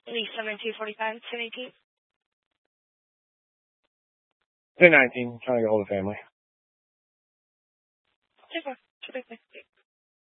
Lease number 245, 218. 1019, trying to get hold of family. 2-4.